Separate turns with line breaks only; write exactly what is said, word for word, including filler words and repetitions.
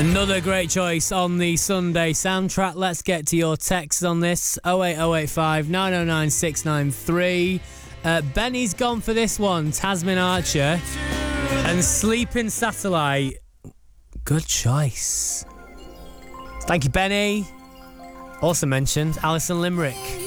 Another great choice on the Sunday soundtrack. Let's get to your texts on this. oh eight oh eight five, nine oh nine, six nine three. Uh, Benny's gone for this one. Tasmin Archer and Sleeping Satellite. Good choice. Thank you, Benny. Also mentioned Alison Limerick.